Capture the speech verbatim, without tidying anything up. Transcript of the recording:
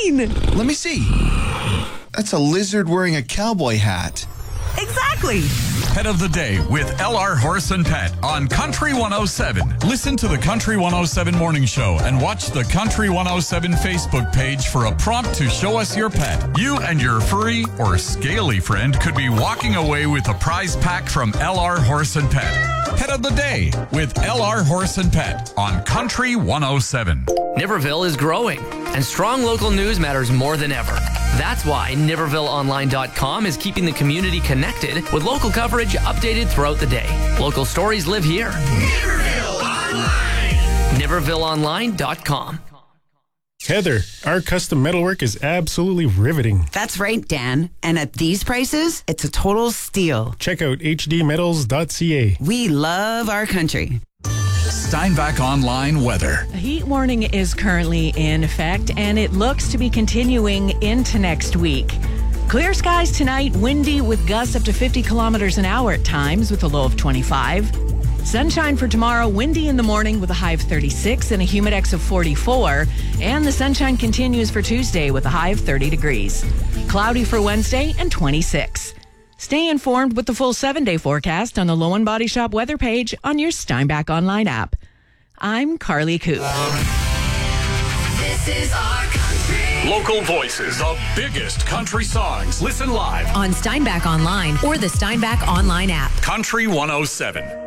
mean? Let me see. That's a lizard wearing a cowboy hat. Exactly. Pet of the Day with L R Horse and Pet on Country one oh seven. Listen to the Country one oh seven Morning Show and watch the Country one oh seven Facebook page for a prompt to show us your pet. You and your furry or scaly friend could be walking away with a prize pack from L R Horse and Pet. Pet of the Day with L R Horse and Pet on Country one oh seven. Niverville is growing, and strong local news matters more than ever. That's why Niverville Online dot com is keeping the community connected with local coverage updated throughout the day. Local stories live here. Niverville Online. Niverville Online dot com. Heather, our custom metalwork is absolutely riveting. That's right, Dan. And at these prices, it's a total steal. Check out H D metals dot c a. We love our country. Steinbach Online weather. A heat warning is currently in effect, and it looks to be continuing into next week. Clear skies tonight, windy with gusts up to fifty kilometers an hour at times with a low of twenty-five. Sunshine for tomorrow, windy in the morning with a high of thirty-six and a humidex of forty-four. And the sunshine continues for Tuesday with a high of thirty degrees. Cloudy for Wednesday and twenty-six. Stay informed with the full seven-day forecast on the Low and Body Shop weather page on your Steinbach Online app. I'm Carly Coop. This is our country. Local voices of biggest country songs. Listen live on Steinbach Online or the Steinbach Online app. Country one oh seven.